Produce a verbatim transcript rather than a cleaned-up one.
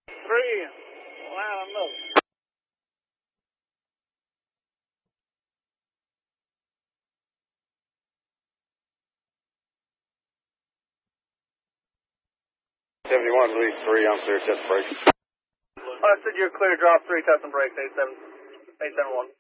Three, line up. seventy-one, lead three, I'm clear, test brakes. I said you're clear, drop three, test and brakes, eight seven, eight seven one.